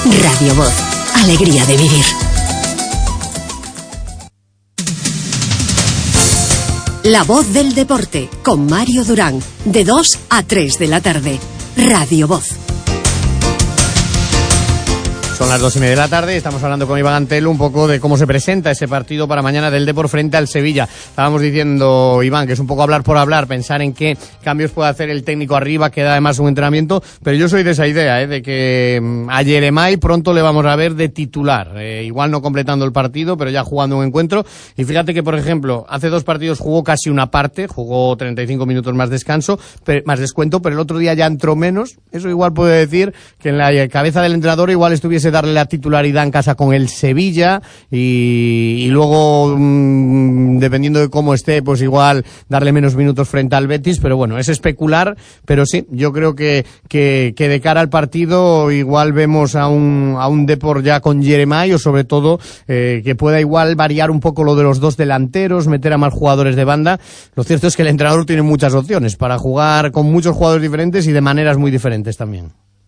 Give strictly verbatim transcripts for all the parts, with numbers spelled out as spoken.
Radio Voz, alegría de vivir. La Voz del Deporte, con Mario Durán, de dos a tres de la tarde. Radio Voz. Son las dos y media de la tarde y estamos hablando con Iván Antelo un poco de cómo se presenta ese partido para mañana del Depor frente al Sevilla. Estábamos diciendo, Iván, que es un poco hablar por hablar, pensar en qué cambios puede hacer el técnico arriba, que da además un entrenamiento, pero yo soy de esa idea, ¿eh? de que a Yeremay pronto le vamos a ver de titular, eh, igual no completando el partido, pero ya jugando un encuentro. Y fíjate que, por ejemplo, hace dos partidos jugó casi una parte, jugó treinta y cinco minutos más descanso, pero, más descuento, pero el otro día ya entró menos. Eso igual puede decir que en la cabeza del entrenador igual estuviese darle la titularidad en casa con el Sevilla y, y luego mmm, dependiendo de cómo esté, pues igual darle menos minutos frente al Betis, pero bueno, es especular, pero sí, yo creo que, que, que de cara al partido igual vemos a un, a un Depor ya con Yeremay, o sobre todo eh, que pueda igual variar un poco lo de los dos delanteros, meter a más jugadores de banda. Lo cierto es que el entrenador tiene muchas opciones para jugar con muchos jugadores diferentes y de maneras muy diferentes también.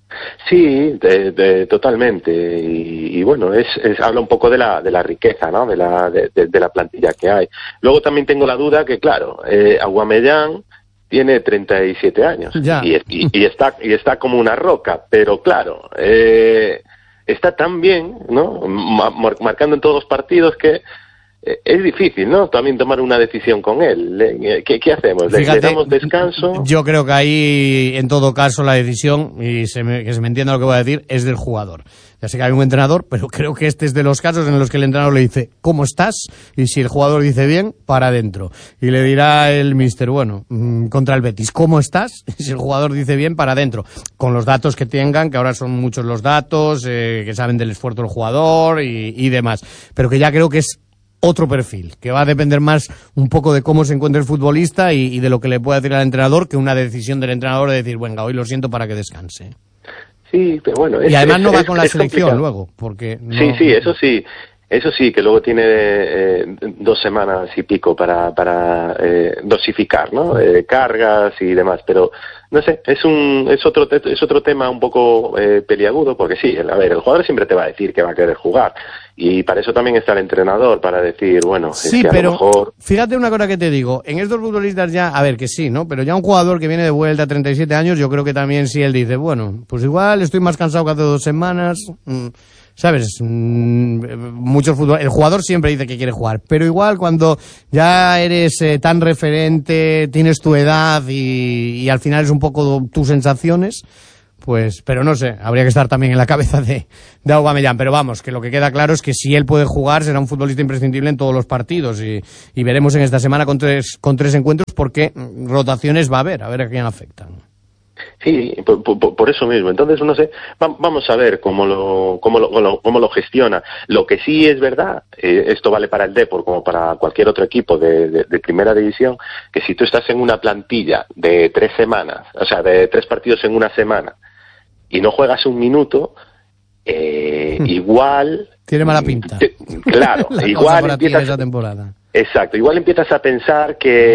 Sí, de, de, totalmente. Y, y bueno, es, es habla un poco de la de la riqueza, ¿no? De la de, de, de la plantilla que hay. Luego también tengo la duda que, claro, eh, Aubameyang tiene treinta y siete años y, y, y está y está como una roca, pero claro, eh, está tan bien, ¿no? Mar, marcando en todos los partidos que es difícil, ¿no? También tomar una decisión con él. ¿Qué, qué hacemos? ¿Le, Fíjate, ¿Le damos descanso? Yo creo que ahí, en todo caso, la decisión, y se me, que se me entienda lo que voy a decir, es del jugador. Ya sé que hay un entrenador, pero creo que este es de los casos en los que el entrenador le dice, ¿cómo estás? Y si el jugador dice bien, para adentro. Y le dirá el míster, bueno, mmm, contra el Betis, ¿cómo estás? Y si el jugador dice bien, para adentro. Con los datos que tengan, que ahora son muchos los datos, eh, que saben del esfuerzo del jugador y, y demás. Pero que ya creo que es otro perfil, que va a depender más un poco de cómo se encuentre el futbolista y, y de lo que le pueda decir al entrenador, que una decisión del entrenador de decir, venga, hoy lo siento para que descanse. Sí, pero bueno... Es, y además es, no va es, con la selección complicado. luego, porque... No... Sí, sí, eso sí. Eso sí, que luego tiene eh, dos semanas y pico para, para eh, dosificar, ¿no? Eh, cargas y demás, pero no sé, es un es otro es otro tema un poco eh, peliagudo, porque sí, a ver, el jugador siempre te va a decir que va a querer jugar y para eso también está el entrenador, para decir, bueno, sí, es que a pero lo mejor... fíjate una cosa que te digo, en estos futbolistas ya, a ver, que sí, ¿no? Pero ya un jugador que viene de vuelta a treinta y siete años, yo creo que también si él dice, bueno, pues igual estoy más cansado que hace dos semanas... Mmm, ¿sabes? Muchos fútbol, el jugador siempre dice que quiere jugar, pero igual cuando ya eres eh, tan referente, tienes tu edad y, y al final es un poco tus sensaciones, pues, pero no sé, habría que estar también en la cabeza de, de Aubameyang, pero vamos, que lo que queda claro es que si él puede jugar será un futbolista imprescindible en todos los partidos y, y veremos en esta semana con tres, con tres encuentros porque rotaciones va a haber, a ver a quién afectan. Sí, por, por, por eso mismo. Entonces, no sé, va, vamos a ver cómo lo, cómo lo, cómo lo gestiona. Lo que sí es verdad, eh, esto vale para el Depor como para cualquier otro equipo de, de, de primera división, que si tú estás en una plantilla de tres semanas, o sea, de tres partidos en una semana, y no juegas un minuto, eh, hmm. igual... Tiene mala pinta. Te, claro, igual empiezas... esa temporada. Exacto, igual empiezas a pensar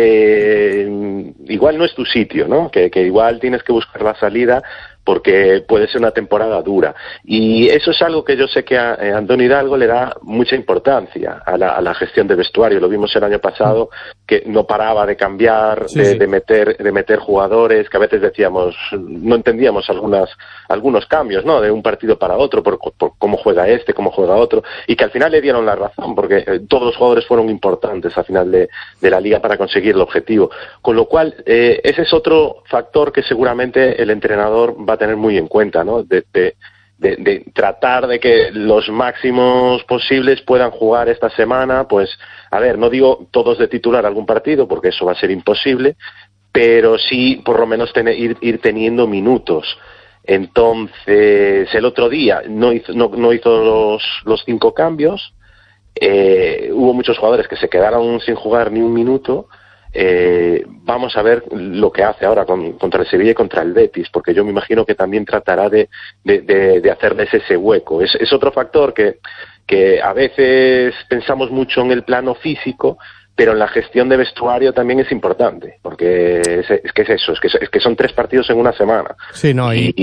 que igual no es tu sitio, ¿no? Que, que igual tienes que buscar la salida porque puede ser una temporada dura. Y eso es algo que yo sé que a eh, Antonio Hidalgo le da mucha importancia a la, a la gestión de vestuario. Lo vimos el año pasado, que no paraba de cambiar, sí, de, sí. de meter de meter jugadores, que a veces decíamos, no entendíamos algunas algunos cambios, ¿no? De un partido para otro, por, por cómo juega este, cómo juega otro, y que al final le dieron la razón, porque eh, todos los jugadores fueron importantes al final de, de la liga para conseguir el objetivo. Con lo cual, eh, ese es otro factor que seguramente el entrenador va a tener muy en cuenta, ¿no? De, de, de, de tratar de que los máximos posibles puedan jugar esta semana, pues, a ver, no digo todos de titular algún partido, porque eso va a ser imposible, pero sí, por lo menos tener, ir, ir teniendo minutos. Entonces, el otro día no hizo, no, no hizo los, los cinco cambios, eh, hubo muchos jugadores que se quedaron sin jugar ni un minuto. Eh, vamos a ver lo que hace ahora con, contra el Sevilla y contra el Betis, porque yo me imagino que también tratará de, de, de, de hacerles ese hueco. Es, es otro factor que, que a veces pensamos mucho en el plano físico, pero en la gestión de vestuario también es importante, porque es, es que es eso, es que, es que son tres partidos en una semana. Sí, no, y, y,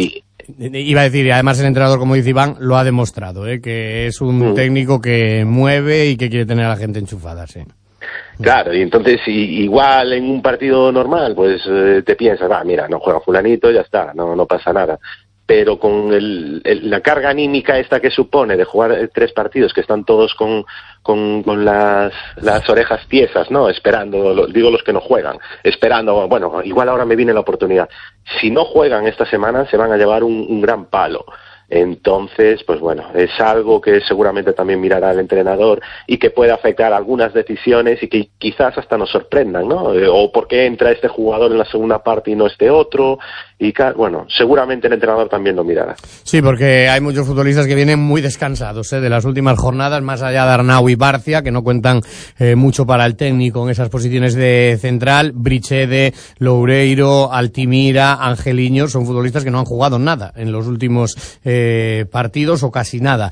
Iba a decir, y además el entrenador, como dice Iván, lo ha demostrado, ¿eh? Que es un mm. técnico que mueve y que quiere tener a la gente enchufada, sí. Claro, y entonces y, igual en un partido normal, pues eh, te piensas, va, mira, no juega fulanito, ya está, no, no pasa nada. Pero con el, el, la carga anímica esta que supone de jugar tres partidos que están todos con, con, con las, las orejas tiesas, ¿no? Esperando, lo, digo los que no juegan, esperando, bueno, igual ahora me viene la oportunidad. Si no juegan esta semana se van a llevar un, un gran palo. Entonces, pues bueno, es algo que seguramente también mirará el entrenador y que puede afectar algunas decisiones y que quizás hasta nos sorprendan, ¿no? O por qué entra este jugador en la segunda parte y no este otro. Y bueno, seguramente el entrenador también lo mirará. Sí, porque hay muchos futbolistas que vienen muy descansados, ¿eh? De las últimas jornadas, más allá de Arnau y Barcia, que no cuentan eh, mucho para el técnico en esas posiciones de central. Brichede, Loureiro, Altimira, Angeliño, son futbolistas que no han jugado nada en los últimos eh, partidos o casi nada.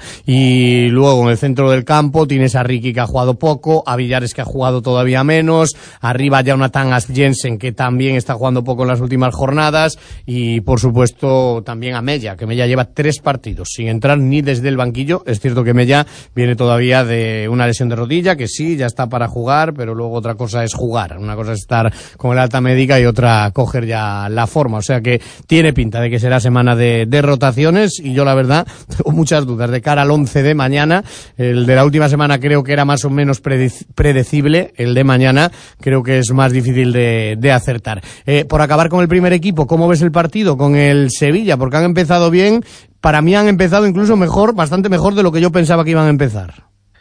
Y luego en el centro del campo tienes a Ricky, que ha jugado poco, a Villares, que ha jugado todavía menos, arriba Jonathan Jensen, que también está jugando poco en las últimas jornadas, y por supuesto también a Mella, que Mella lleva tres partidos sin entrar ni desde el banquillo. Es cierto que Mella viene todavía de una lesión de rodilla, que sí, ya está para jugar, pero luego otra cosa es jugar, una cosa es estar con el alta médica y otra coger ya la forma, o sea que tiene pinta de que será semana de, de rotaciones, y yo la verdad tengo muchas dudas de cara al once de mañana. El de la última semana creo que era más o menos predecible, el de mañana creo que es más difícil de, de acertar. Eh, por acabar con el primer equipo, ¿cómo ves el partido con el Sevilla? Porque han empezado bien, para mí han empezado incluso mejor, bastante mejor de lo que yo pensaba que iban a empezar.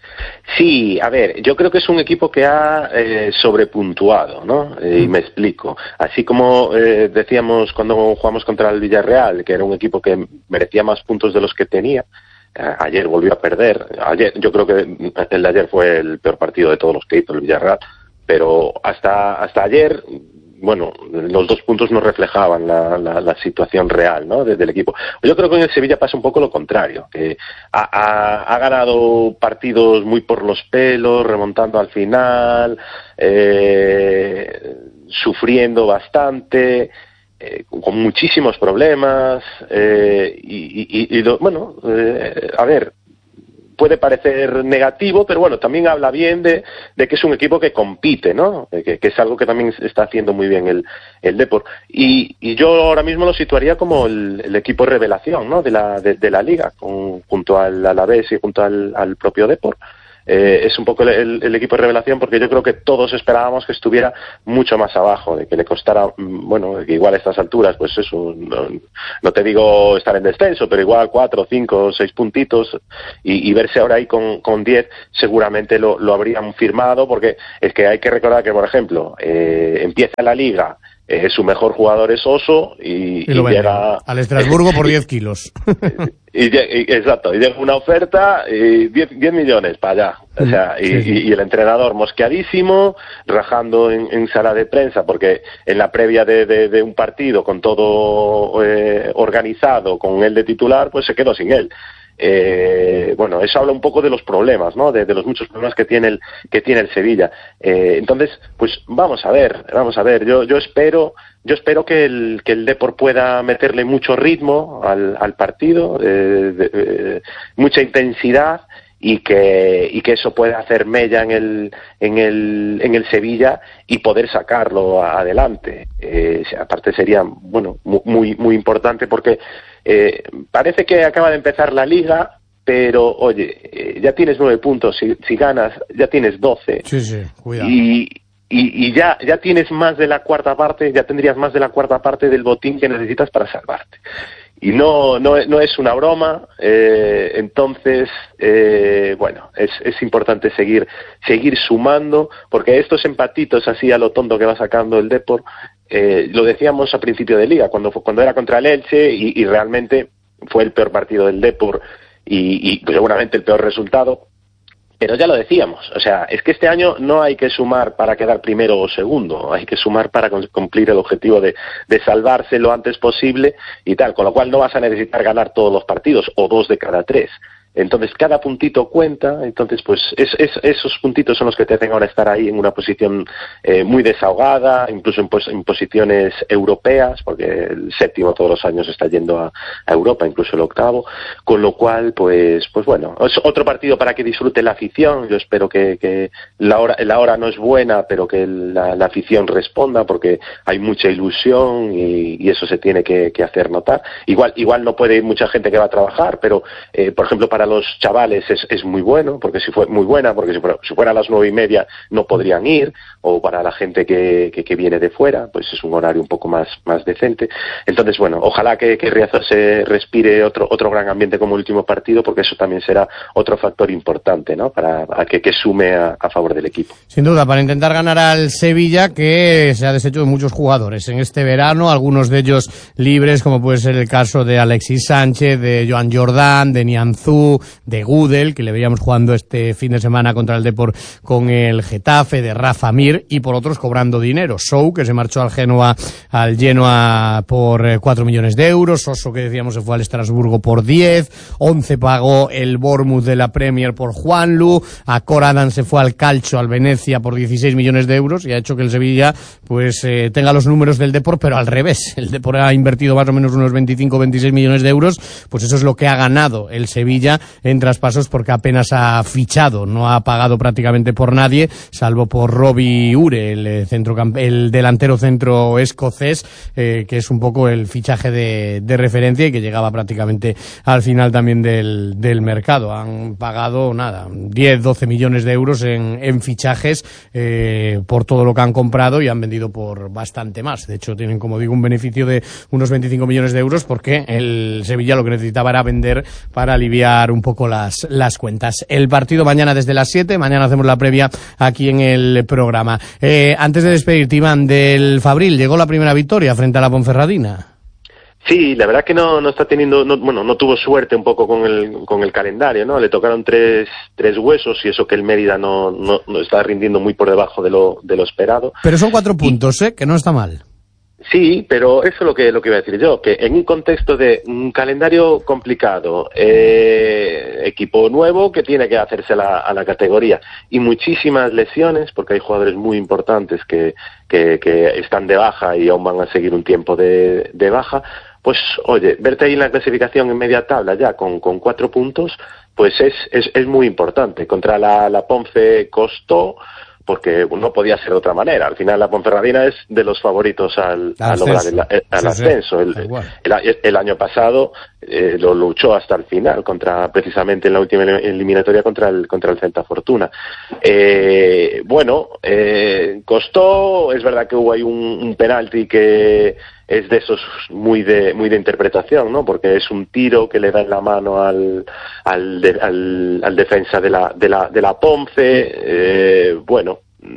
Sí, a ver, yo creo que es un equipo que ha eh, sobrepuntuado, ¿no? Eh, y me explico. Así como eh, decíamos cuando jugamos contra el Villarreal, que era un equipo que merecía más puntos de los que tenía, eh, ayer volvió a perder. Ayer, yo creo que el de ayer fue el peor partido de todos los que hizo el Villarreal, pero hasta hasta ayer, bueno, los dos puntos no reflejaban la, la, la situación real, ¿no?, desde el equipo. Yo creo que en el Sevilla pasa un poco lo contrario, que ha, ha, ha ganado partidos muy por los pelos, remontando al final, eh, sufriendo bastante, eh, con muchísimos problemas, eh, y, y, y lo, bueno, eh, a ver, puede parecer negativo, pero bueno, también habla bien de, de que es un equipo que compite, ¿no? Que, que es algo que también está haciendo muy bien el, el Depor. Y, y yo ahora mismo lo situaría como el, el equipo revelación, ¿no?, de la, de, de la Liga, con, junto al Alavés y junto al, al propio Depor. Eh, es un poco el, el equipo de revelación, porque yo creo que todos esperábamos que estuviera mucho más abajo, de que le costara, bueno, que igual a estas alturas, pues eso, no, no te digo estar en descenso, pero igual cuatro, cinco, seis puntitos, y, y verse ahora ahí con, con diez, seguramente lo, lo habrían firmado, porque es que hay que recordar que, por ejemplo, eh, empieza la Liga, eh, su mejor jugador es Oso, y, y, lo y llega al Estrasburgo por diez kilos. Y, y, exacto, y llega una oferta, y diez millones para allá, o sea, y, sí, sí. y, y el entrenador mosqueadísimo, rajando en, en sala de prensa, porque en la previa de, de, de un partido con todo eh, organizado, con él de titular, pues se quedó sin él. Eh, bueno, eso habla un poco de los problemas, ¿no?, de, de los muchos problemas que tiene el que tiene el Sevilla. Eh, entonces, pues vamos a ver, vamos a ver. Yo yo espero yo espero que el que el Depor pueda meterle mucho ritmo al, al partido, eh, de, de, mucha intensidad, y que y que eso pueda hacer mella en el en el en el Sevilla y poder sacarlo adelante. Eh, aparte sería, bueno, muy muy importante, porque eh, parece que acaba de empezar la Liga, pero oye, eh, ya tienes nueve puntos, si, si ganas ya tienes doce. Sí, sí, cuidado. Y Y, y ya ya tienes más de la cuarta parte, ya tendrías más de la cuarta parte del botín que necesitas para salvarte. Y no no no es una broma, eh, entonces, eh, bueno, es, es importante seguir seguir sumando, porque estos empatitos así a lo tonto que va sacando el Depor, eh, lo decíamos a principio de Liga, cuando cuando era contra el Elche, y, y realmente fue el peor partido del Depor, y, y seguramente el peor resultado. Pero ya lo decíamos, o sea, es que este año no hay que sumar para quedar primero o segundo, hay que sumar para cumplir el objetivo de, de salvarse lo antes posible y tal, con lo cual no vas a necesitar ganar todos los partidos, o dos de cada tres. Entonces cada puntito cuenta, entonces pues es, es, esos puntitos son los que te hacen ahora estar ahí en una posición eh, muy desahogada, incluso en, pues, en posiciones europeas, porque el séptimo todos los años está yendo a, a Europa, incluso el octavo, con lo cual pues pues bueno, es otro partido para que disfrute la afición. Yo espero que, que la hora la hora no es buena, pero que la, la afición responda, porque hay mucha ilusión y, y eso se tiene que, que hacer notar. Igual igual no puede ir mucha gente que va a trabajar, pero eh, por ejemplo para los chavales es, es muy bueno, porque si fue muy buena, porque si fuera, si fuera a las nueve y media no podrían ir, o para la gente que, que, que viene de fuera, pues es un horario un poco más, más decente. Entontonces bueno, ojalá que, que Riazor se respire otro otro gran ambiente como el último partido, porque eso también será otro factor importante, ¿no? Para a que, que sume a, a favor del equipo. Sin duda, para intentar ganar al Sevilla, que se ha deshecho de muchos jugadores en este verano, algunos de ellos libres, como puede ser el caso de Alexis Sánchez, de Joan Jordán, de Nianzú, de Gudel, que le veíamos jugando este fin de semana contra el Depor con el Getafe, de Rafa Mir, y por otros cobrando dinero. Sou, que se marchó al Genoa, al Genoa por cuatro millones de euros, Oso, que decíamos se fue al Estrasburgo por diez, once pagó el Bournemouth de la Premier por Juanlu, a Coradan se fue al Calcio, al Venecia por dieciséis millones de euros, y ha hecho que el Sevilla pues eh, tenga los números del Depor, pero al revés. El Depor ha invertido más o menos unos veinticinco o veintiséis millones de euros, pues eso es lo que ha ganado el Sevilla en traspasos, porque apenas ha fichado, no ha pagado prácticamente por nadie, salvo por Robbie Ure, el, centrocamp- el delantero centro escocés, eh, que es un poco el fichaje de, de referencia y que llegaba prácticamente al final también del, del mercado. Han pagado nada, diez, doce millones de euros en, en fichajes eh, por todo lo que han comprado, y han vendido por bastante más. De hecho, tienen, como digo, un beneficio de unos veinticinco millones de euros, porque el Sevilla lo que necesitaba era vender para aliviar un poco las, las cuentas. El partido mañana desde las siete, mañana hacemos la previa aquí en el programa. Eh, antes de despedirte, Iván, del Fabril, llegó la primera victoria frente a la Ponferradina. Sí, la verdad que no no está teniendo, no, bueno, no tuvo suerte un poco con el con el calendario, ¿no? Le tocaron tres tres huesos, y eso que el Mérida no no, no está rindiendo muy por debajo de lo de lo esperado. Pero son cuatro puntos, ¿eh? Que no está mal. Sí, pero eso es lo que lo que iba a decir yo, que en un contexto de un calendario complicado, eh, equipo nuevo que tiene que hacerse la, a la categoría, y muchísimas lesiones, porque hay jugadores muy importantes que, que, que están de baja y aún van a seguir un tiempo de, de baja, pues oye, verte ahí en la clasificación en media tabla ya con, con cuatro puntos, pues es, es, es muy importante. Contra la, la Ponfe costó, porque no podía ser de otra manera. Al final la Ponferradina es de los favoritos al, a lograr el, el, al sí, ascenso. Sí, el, el, el año pasado eh, lo luchó hasta el final, contra precisamente en la última eliminatoria contra el contra el Celta Fortuna. Eh, bueno, eh, costó, es verdad que hubo ahí un, un penalti que es de esos muy de muy de interpretación, ¿no? Porque es un tiro que le da en la mano al al, de, al, al defensa de la de la de la Ponce, eh, bueno,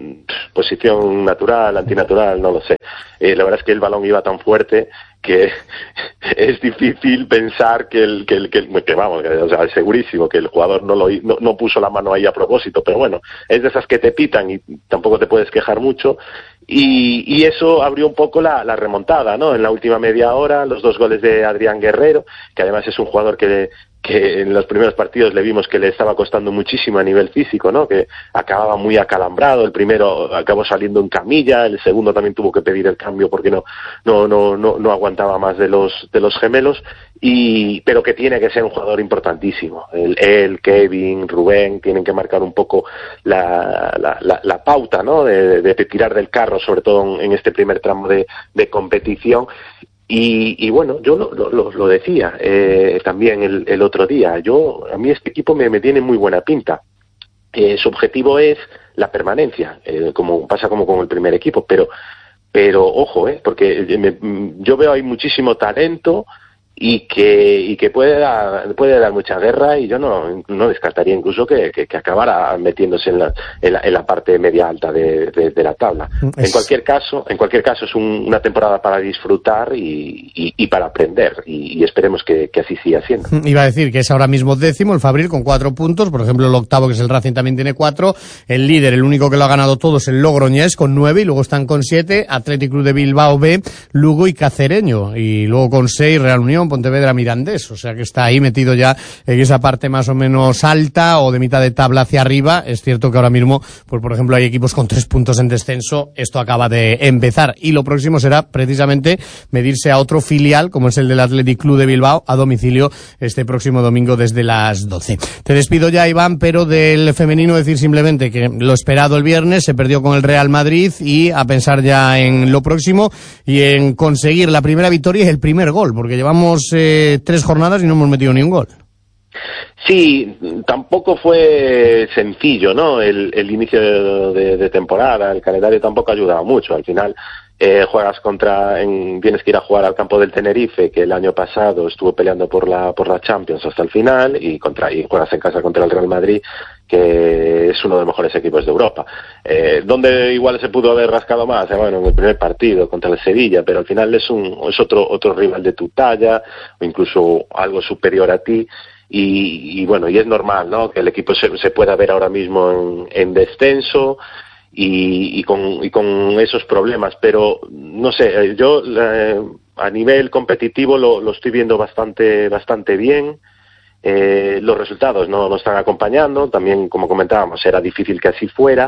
posición natural, antinatural, no lo sé. Eh, la verdad es que el balón iba tan fuerte que es difícil pensar que el que el que, que vamos, que, o sea, es segurísimo que el jugador no lo no, no puso la mano ahí a propósito, pero bueno, es de esas que te pitan y tampoco te puedes quejar mucho. Y, y eso abrió un poco la, la remontada, ¿no? En la última media hora, los dos goles de Adrián Guerrero, que además es un jugador que, que en los primeros partidos le vimos que le estaba costando muchísimo a nivel físico, ¿no? Que acababa muy acalambrado, el primero acabó saliendo en camilla, el segundo también tuvo que pedir el cambio porque no no no no, no aguantaba más de los de los gemelos, y pero que tiene que ser un jugador importantísimo. El, él, Kevin, Rubén tienen que marcar un poco la la, la, la pauta, ¿no? De, de, de tirar del carro, sobre todo en este primer tramo de, de competición. Y, y bueno, yo lo, lo, lo decía eh, también el, el otro día, yo a mí este equipo me, me tiene muy buena pinta. Eh, su objetivo es la permanencia, eh, como pasa como con el primer equipo, pero pero ojo, eh, porque me, yo veo ahí muchísimo talento y que y que puede dar puede dar mucha guerra, y yo no no descartaría incluso que, que, que acabara metiéndose en la, en la en la parte media alta de, de, de la tabla. Es... En cualquier caso, en cualquier caso es un, una temporada para disfrutar y, y, y para aprender, y, y esperemos que, que así siga siendo. Iba a decir que es ahora mismo décimo el Fabril con cuatro puntos, por ejemplo el octavo, que es el Racing, también tiene cuatro, el líder, el único que lo ha ganado todo, es el Logroñés con nueve, y luego están con siete Athletic Club de Bilbao B, Lugo y Cacereño, y luego con seis Real Unión, Pontevedra Mirandés, o sea que está ahí metido ya en esa parte más o menos alta o de mitad de tabla hacia arriba. Es cierto que ahora mismo, pues por ejemplo, hay equipos con tres puntos en descenso, esto acaba de empezar y lo próximo será precisamente medirse a otro filial como es el del Athletic Club de Bilbao a domicilio este próximo domingo desde las doce. Te despido ya, Iván, pero del femenino decir simplemente que lo esperado el viernes, se perdió con el Real Madrid y a pensar ya en lo próximo y en conseguir la primera victoria y el primer gol, porque llevamos eh, tres jornadas y no hemos metido ni un gol. Sí, tampoco fue sencillo, ¿no? El, el inicio de, de, de temporada, el calendario tampoco ha ayudado mucho. Al final eh, juegas contra, en, tienes que ir a jugar al campo del Tenerife, que el año pasado estuvo peleando por la por la Champions hasta el final, y contra y juegas en casa contra el Real Madrid, que es uno de los mejores equipos de Europa. Eh, donde igual se pudo haber rascado más, eh, bueno, en el primer partido contra el Sevilla, pero al final es un es otro otro rival de tu talla o incluso algo superior a ti. Y, y bueno, y es normal, ¿no?, que el equipo se, se pueda ver ahora mismo en, en descenso y, y, con, y con esos problemas, pero no sé, yo eh, a nivel competitivo lo, lo estoy viendo bastante bastante bien. Eh, los resultados no nos están acompañando, también como comentábamos era difícil que así fuera,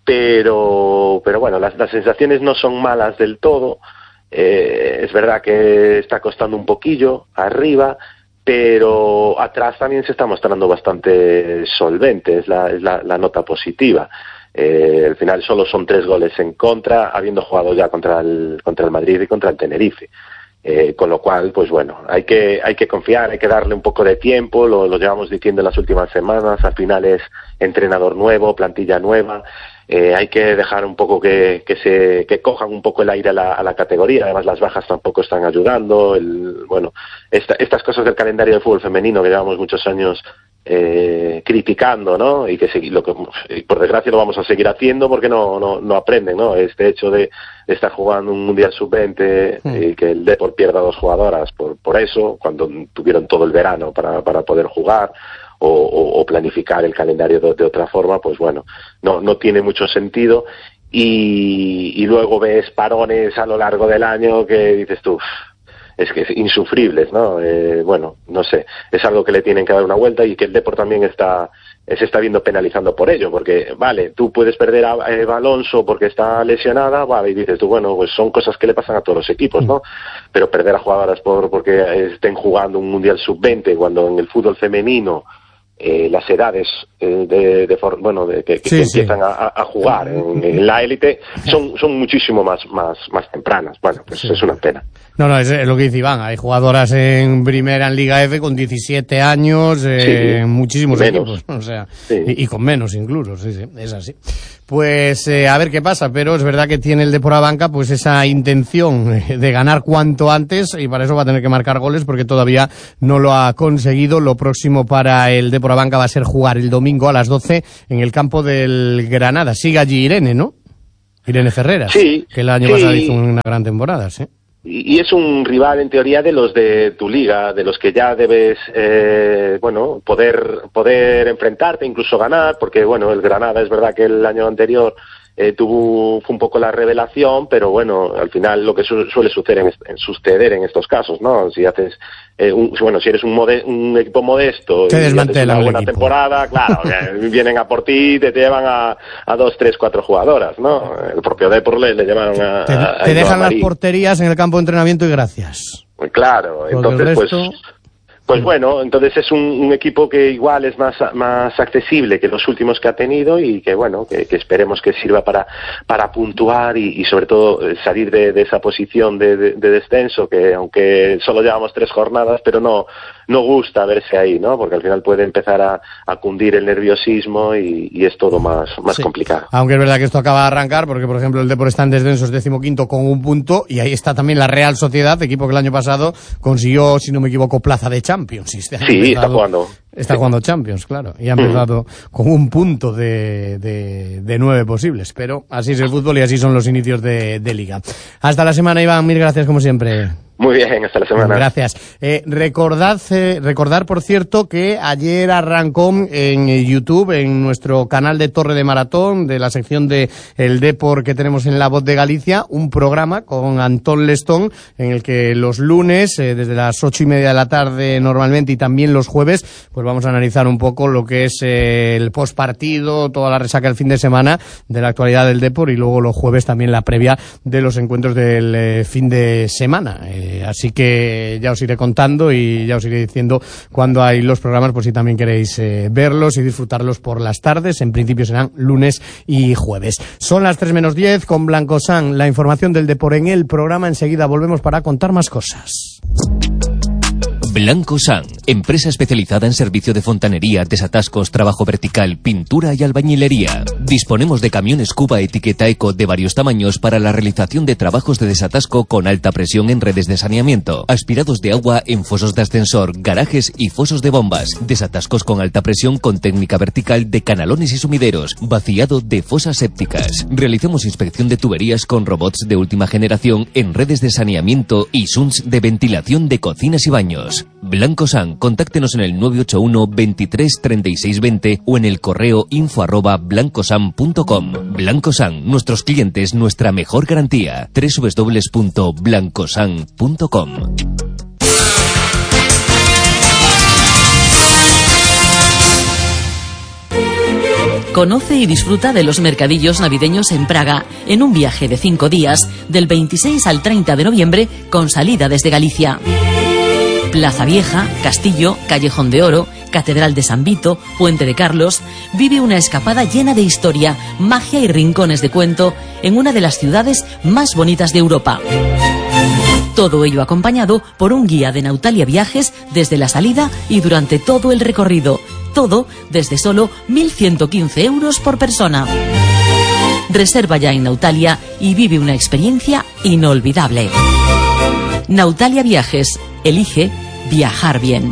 pero pero bueno, las, las sensaciones no son malas del todo. Eh, es verdad que está costando un poquillo arriba, pero atrás también se está mostrando bastante solvente, es la, es la, la nota positiva. Eh, al final solo son tres goles en contra, habiendo jugado ya contra el, contra el Madrid y contra el Tenerife. Eh, con lo cual, pues bueno, hay que hay que confiar, hay que darle un poco de tiempo, lo, lo llevamos diciendo en las últimas semanas, al final es entrenador nuevo, plantilla nueva, eh, hay que dejar un poco que, que se que cojan un poco el aire a la, a la categoría. Además las bajas tampoco están ayudando, el, bueno, esta, estas cosas del calendario de fútbol femenino que llevamos muchos años eh, criticando, ¿no? Y que lo que por desgracia lo vamos a seguir haciendo porque no no no aprenden, ¿no? Este hecho de estar jugando un mundial sub veinte mm. y que el Depor pierda dos jugadoras por por eso, cuando tuvieron todo el verano para para poder jugar o, o, o planificar el calendario de, de otra forma, pues bueno, no no tiene mucho sentido. Y, y luego ves parones a lo largo del año que dices tú, es que es insufribles, ¿no? Eh, bueno, no sé, es algo que le tienen que dar una vuelta y que el Depor también está se está viendo penalizando por ello, porque vale, tú puedes perder a Eva Alonso porque está lesionada, vale, y dices tú, bueno, pues son cosas que le pasan a todos los equipos, ¿no? Pero perder a jugadoras por porque estén jugando un mundial sub veinte cuando en el fútbol femenino Eh, las edades eh, de, de for, bueno de que, que, sí, que sí. empiezan a, a jugar en, en la élite son son muchísimo más más más tempranas. Bueno, pues sí. Es una pena. No, no, es lo que dice Iván, hay jugadoras en primera en Liga F con diecisiete años, eh, sí, muchísimos equipos, o sea, sí. y, y con menos incluso, sí, sí, es así. Pues eh, a ver qué pasa, pero es verdad que tiene el Depor a banca pues esa intención de ganar cuanto antes y para eso va a tener que marcar goles porque todavía no lo ha conseguido. Lo próximo para el Depor a banca va a ser jugar el domingo a las doce en el campo del Granada. Sigue allí Irene, ¿no? Irene Ferreras, sí, que el año sí. pasado hizo una gran temporada, ¿sí? Y es un rival en teoría de los de tu liga, de los que ya debes, eh, bueno, poder poder enfrentarte, incluso ganar, porque bueno, el Granada es verdad que el año anterior eh, tuvo fue un poco la revelación, pero bueno, al final lo que su, suele suceder en, en suceder en estos casos, ¿no? Si haces eh, un, bueno, si eres un, mode, un equipo modesto y haces una buena temporada, claro, vienen a por ti y te llevan a, a dos, tres, cuatro jugadoras, ¿no? El propio Depor le, le llevaron a... Te, a, te a dejan las porterías en el campo de entrenamiento y gracias. Claro, entonces resto... pues... Pues bueno, entonces es un, un equipo que igual es más más accesible que los últimos que ha tenido y que bueno, que, que esperemos que sirva para para puntuar y, y sobre todo salir de, de esa posición de, de, de descenso que aunque solo llevamos tres jornadas, pero no no gusta verse ahí, ¿no? Porque al final puede empezar a, a cundir el nerviosismo y, y es todo más más sí. complicado. Aunque es verdad que esto acaba de arrancar porque por ejemplo el Depor está en descenso, es decimoquinto con un punto y ahí está también la Real Sociedad, equipo que el año pasado consiguió, si no me equivoco, plaza de Champions. Sí, está jugando. Está jugando Champions, claro, y ha empezado con un punto de, de, de nueve posibles, pero así es el fútbol y así son los inicios de, de Liga. Hasta la semana, Iván, mil gracias como siempre. Muy bien, hasta la semana. Gracias. Eh, recordad, eh, recordar, por cierto, que ayer arrancó en YouTube, en nuestro canal de Torre de Maratón, de la sección de El Depor que tenemos en La Voz de Galicia, un programa con Antón Lestón, en el que los lunes, eh, desde las ocho y media de la tarde normalmente, y también los jueves, pues vamos a analizar un poco lo que es eh, el postpartido, toda la resaca del fin de semana de la actualidad del Depor, y luego los jueves también la previa de los encuentros del eh, fin de semana. Eh, Así que ya os iré contando y ya os iré diciendo cuándo hay los programas, por si también queréis eh, verlos y disfrutarlos por las tardes. En principio serán lunes y jueves. Son las tres menos diez con Blanco San, la información del Depor en el programa. Enseguida volvemos para contar más cosas. Blanco San, empresa especializada en servicio de fontanería, desatascos, trabajo vertical, pintura y albañilería. Disponemos de camiones Cuba etiqueta Eco de varios tamaños para la realización de trabajos de desatasco con alta presión en redes de saneamiento, aspirados de agua en fosos de ascensor, garajes y fosos de bombas, desatascos con alta presión con técnica vertical de canalones y sumideros, vaciado de fosas sépticas. Realizamos inspección de tuberías con robots de última generación en redes de saneamiento y S U N S de ventilación de cocinas y baños. Blanco San, contáctenos en el nueve ocho uno, veintitrés, treinta y seis veinte o en el correo info arroba blancosan punto com. Blanco San, nuestros clientes, nuestra mejor garantía. doble u doble u doble u punto blancosan punto com. Conoce y disfruta de los mercadillos navideños en Praga, en un viaje de cinco días, del veintiséis al treinta de noviembre, con salida desde Galicia. Plaza Vieja, Castillo, Callejón de Oro, Catedral de San Vito, Puente de Carlos. Vive una escapada llena de historia, magia y rincones de cuento en una de las ciudades más bonitas de Europa. Todo ello acompañado por un guía de Nautalia Viajes desde la salida y durante todo el recorrido. Todo desde solo mil ciento quince euros por persona. Reserva ya en Nautalia y vive una experiencia inolvidable. Nautalia Viajes. Elige viajar bien.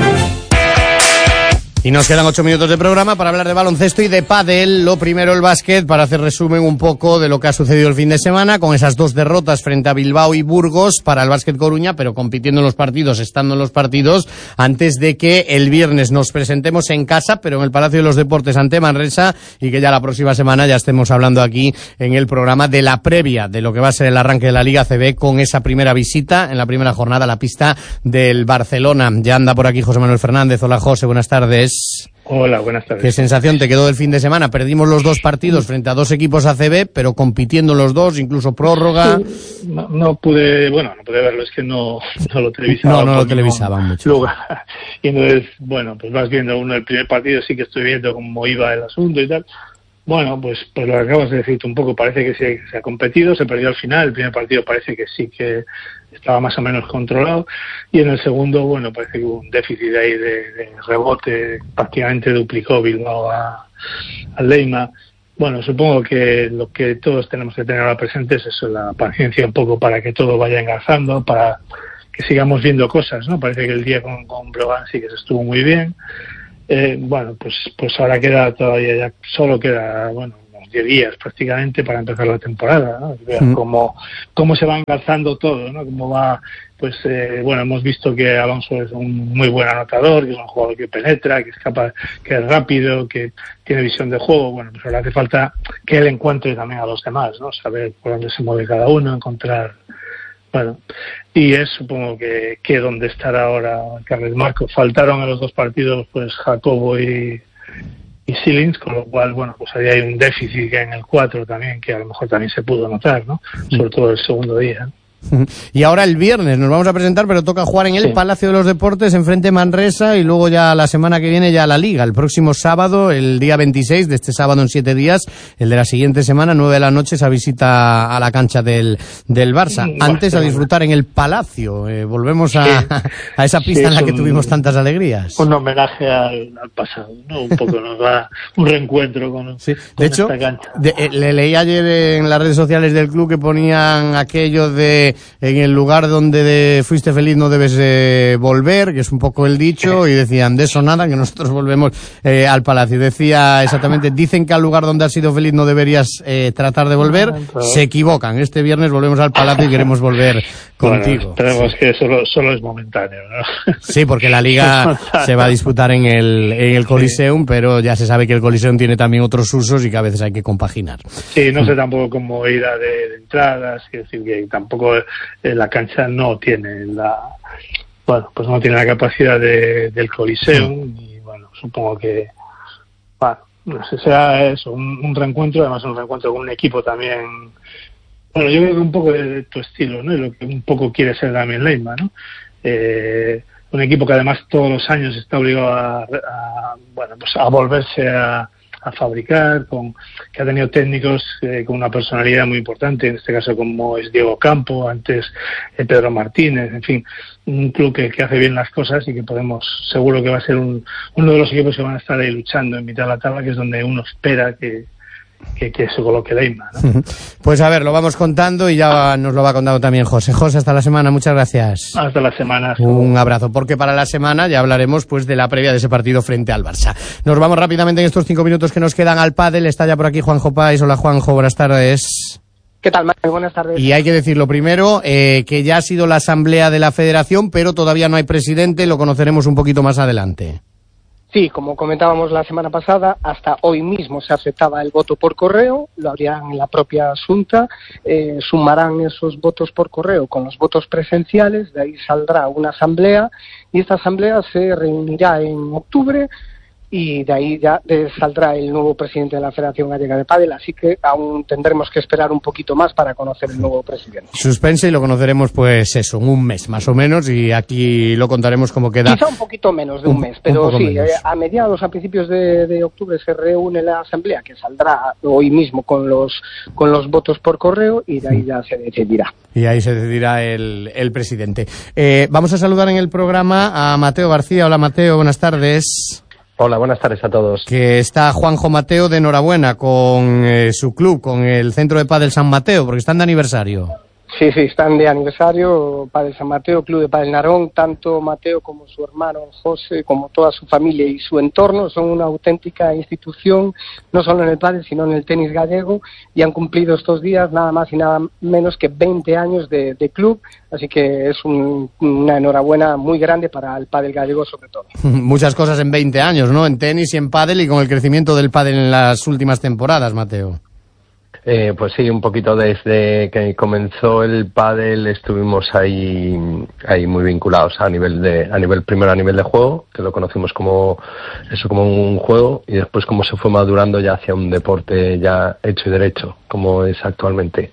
Y nos quedan ocho minutos de programa para hablar de baloncesto y de pádel. Lo primero, el básquet, para hacer resumen un poco de lo que ha sucedido el fin de semana, con esas dos derrotas frente a Bilbao y Burgos para el Básquet Coruña, pero compitiendo en los partidos, estando en los partidos, antes de que el viernes nos presentemos en casa, pero en el Palacio de los Deportes ante Manresa, y que ya la próxima semana ya estemos hablando aquí en el programa de la previa de lo que va a ser el arranque de la Liga A C B, con esa primera visita en la primera jornada a la pista del Barcelona. Ya anda por aquí José Manuel Fernández. Hola, José, buenas tardes. Hola, buenas tardes. ¿Qué sensación te quedó del fin de semana? Perdimos los dos partidos frente a dos equipos A C B, pero compitiendo los dos, incluso prórroga. Sí, no, no pude, bueno, no pude verlo, es que no, no lo televisaba. No, no lo televisaban mucho. Lugar. Y entonces, bueno, pues vas viendo uno, el primer partido sí que estoy viendo cómo iba el asunto y tal. Bueno, pues, pues lo que acabas de decirte un poco, parece que se, se ha competido, se perdió al final, el primer partido parece que sí que estaba más o menos controlado, y en el segundo, bueno, parece que hubo un déficit ahí de, de rebote, prácticamente duplicó Bilbao a, a Leima. Bueno, supongo que lo que todos tenemos que tener ahora presente es eso, la paciencia un poco para que todo vaya engarzando, para que sigamos viendo cosas, ¿no? Parece que el día con, con Brogan sí que se estuvo muy bien. Eh, bueno, pues pues ahora queda todavía, ya solo queda, bueno, unos diez días prácticamente para empezar la temporada, ¿no? Ver mm. cómo, cómo se va engarzando todo, ¿no? Cómo va, pues, eh, bueno, hemos visto que Alonso es un muy buen anotador, que es un jugador que penetra, que es capaz, que es rápido, que tiene visión de juego. Bueno, pues ahora hace falta que él encuentre también a los demás, ¿no? Saber por dónde se mueve cada uno, encontrar... Bueno, y es supongo que, que donde estará ahora Carles Marco. Faltaron en los dos partidos pues Jacobo y, y Silins, con lo cual, bueno, pues ahí hay un déficit en el cuatro también, que a lo mejor también se pudo notar, ¿no? Sobre todo el segundo día. Y ahora el viernes nos vamos a presentar, pero toca jugar en el sí. Palacio de los Deportes, enfrente de Manresa, y luego ya la semana que viene ya la Liga. El próximo sábado, el día veintiséis, de este sábado en siete días, el de la siguiente semana, nueve de la noche, esa visita a la cancha del, del Barça. Antes a disfrutar en el Palacio. Eh, volvemos a, sí. a esa pista sí, en la que un, tuvimos tantas alegrías. Un homenaje al, al pasado, ¿no? Un poco nos va un reencuentro con, sí. con de hecho, esta cancha. De, eh, le leí ayer en las redes sociales del club que ponían aquello de que en el lugar donde de, fuiste feliz no debes eh, volver, que es un poco el dicho, y decían de eso nada, que nosotros volvemos eh, al Palacio. Decía exactamente, dicen que al lugar donde has sido feliz no deberías eh, tratar de volver, se equivocan. Este viernes volvemos al Palacio y queremos volver contigo. Bueno, esperemos que solo, solo es momentáneo, ¿no? Sí, porque la Liga se va a disputar en el, en el Coliseum, pero ya se sabe que el Coliseum tiene también otros usos y que a veces hay que compaginar. Sí, no sé tampoco cómo ir a de, de entradas, es decir, que tampoco eh, la cancha no tiene la, bueno, pues no tiene la capacidad de, del Coliseum, y bueno, supongo que, bueno, no sé, será eso, un, un reencuentro, además un reencuentro con un equipo también, bueno, yo creo que un poco de, de tu estilo, ¿no? Y lo que un poco quiere ser Damián Leyma, ¿no? Eh, un equipo que además todos los años está obligado a, a bueno, pues a volverse a a fabricar, con que ha tenido técnicos eh, con una personalidad muy importante, en este caso como es Diego Campo, antes eh, Pedro Martínez, en fin, un club que, que hace bien las cosas y que podemos, seguro que va a ser un, uno de los equipos que van a estar ahí luchando en mitad de la tabla, que es donde uno espera que Que, que se coloque Leyma, ¿no? Pues a ver, lo vamos contando y ya nos lo va contando también José. José, hasta la semana, muchas gracias. Hasta la semana. Hasta Un abrazo, porque para la semana ya hablaremos pues de la previa de ese partido frente al Barça. Nos vamos rápidamente en estos cinco minutos que nos quedan al pádel. Está ya por aquí Juanjo Páez. Hola Juanjo, buenas tardes. ¿Qué tal, Mario? Buenas tardes. Y hay que decirlo primero, eh, que ya ha sido la asamblea de la federación, pero todavía no hay presidente, lo conoceremos un poquito más adelante. Sí, como comentábamos la semana pasada, hasta hoy mismo se aceptaba el voto por correo, lo harían en la propia Xunta, eh, sumarán esos votos por correo con los votos presenciales, de ahí saldrá una asamblea y esta asamblea se reunirá en octubre y de ahí ya saldrá el nuevo presidente de la Federación Gallega de Pádel, así que aún tendremos que esperar un poquito más para conocer el nuevo presidente. Suspense y lo conoceremos pues eso, en un mes más o menos, y aquí lo contaremos como queda. Quizá un poquito menos de un, un mes, pero un sí, eh, a mediados, a principios de, de octubre se reúne la asamblea, que saldrá hoy mismo con los con los votos por correo, y de ahí ya se decidirá. Y ahí se decidirá el, el presidente. Eh, vamos a saludar en el programa a Mateo García. Hola Mateo, buenas tardes. Hola, buenas tardes a todos. Que está Juanjo Mateo de enhorabuena con eh, su club, con el Centro de Pádel San Mateo, porque están de aniversario. Sí, sí, están de aniversario, Pádel San Mateo, Club de Pádel Narón, tanto Mateo como su hermano José, como toda su familia y su entorno son una auténtica institución, no solo en el pádel, sino en el tenis gallego, y han cumplido estos días nada más y nada menos que veinte años de, de club, así que es un, una enhorabuena muy grande para el pádel gallego sobre todo. Muchas cosas en veinte años, ¿no? En tenis y en pádel, y con el crecimiento del pádel en las últimas temporadas, Mateo. Eh, pues sí, un poquito desde que comenzó el pádel estuvimos ahí ahí muy vinculados a nivel de a nivel primero a nivel de juego, que lo conocimos como eso como un juego, y después cómo se fue madurando ya hacia un deporte ya hecho y derecho como es actualmente.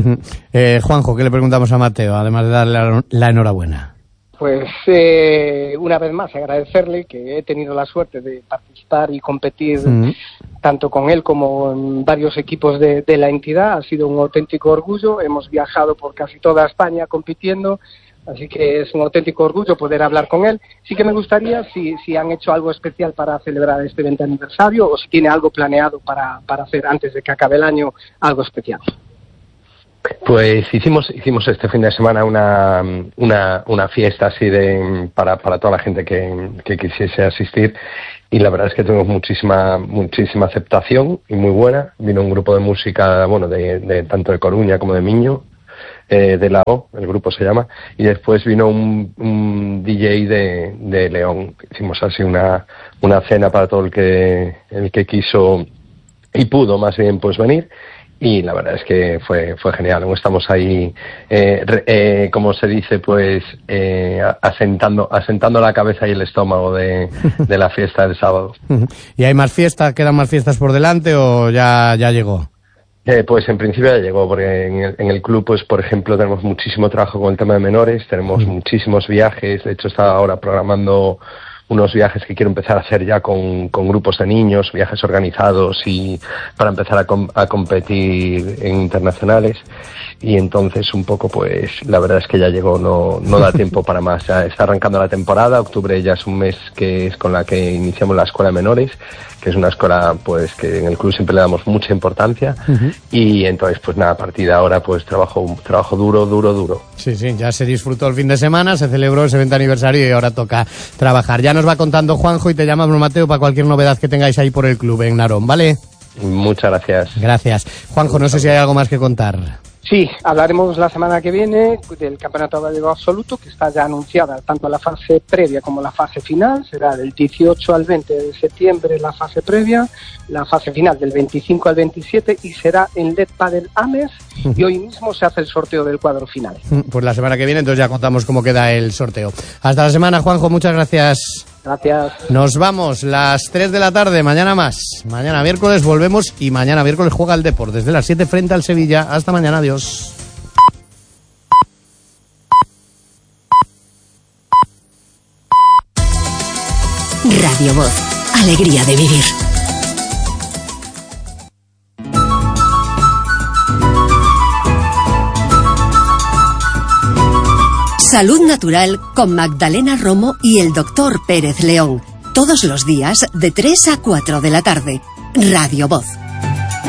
eh, Juanjo, ¿qué le preguntamos a Mateo además de darle la, la enhorabuena? Pues eh, una vez más agradecerle, que he tenido la suerte de participar y competir mm. tanto con él como en varios equipos de, de la entidad. Ha sido un auténtico orgullo, hemos viajado por casi toda España compitiendo, así que es un auténtico orgullo poder hablar con él. Sí que me gustaría si, si han hecho algo especial para celebrar este veinte aniversario, o si tiene algo planeado para, para hacer antes de que acabe el año algo especial. Pues hicimos hicimos este fin de semana una una, una fiesta así de para para toda la gente que, que quisiese asistir, y la verdad es que tuvimos muchísima muchísima aceptación y muy buena. Vino un grupo de música, bueno, de, de tanto de Coruña como de Miño, eh, de la O, el grupo se llama, y después vino un, un D J de, de León. Hicimos así una una cena para todo el que el que quiso y pudo más bien pues venir. Y la verdad es que fue fue genial. Estamos ahí, eh, eh, como se dice, pues eh, asentando asentando la cabeza y el estómago de, de la fiesta del sábado. ¿Y hay más fiestas? ¿Quedan más fiestas por delante o ya ya llegó? Eh, pues en principio ya llegó, porque en el, en el club, pues por ejemplo, tenemos muchísimo trabajo con el tema de menores, tenemos mm. muchísimos viajes. De hecho, está ahora programando unos viajes que quiero empezar a hacer ya con, con grupos de niños, viajes organizados y para empezar a, com- a competir en internacionales. Y entonces un poco pues la verdad es que ya llegó, no, no da tiempo para más. Ya está arrancando la temporada, octubre ya es un mes que es con la que iniciamos la escuela de menores, que es una escuela pues que en el club siempre le damos mucha importancia. Uh-huh. Y entonces pues nada, a partir de ahora pues trabajo, trabajo duro, duro, duro. Sí, sí, ya se disfrutó el fin de semana, se celebró ese veinte aniversario y ahora toca trabajar. Ya nos va contando Juanjo y te llamamos, Mateo, para cualquier novedad que tengáis ahí por el club en Narón, ¿vale? Muchas gracias. Gracias. Juanjo, no sé si hay algo más que contar. Sí, hablaremos la semana que viene del Campeonato Gallego Absoluto, que está ya anunciada tanto la fase previa como la fase final. Será del dieciocho al veinte de septiembre la fase previa, la fase final del veinticinco al veintisiete y será en L E D Padel Ames. Y hoy mismo se hace el sorteo del cuadro final. Pues la semana que viene entonces ya contamos cómo queda el sorteo. Hasta la semana, Juanjo, muchas gracias. Gracias. Nos vamos, las tres de la tarde, mañana más. Mañana miércoles volvemos y mañana miércoles juega el Depor desde las siete frente al Sevilla. Hasta mañana, adiós. Radio Voz, alegría de vivir. Salud Natural con Magdalena Romo y el doctor Pérez León. Todos los días de tres a cuatro de la tarde. Radio Voz.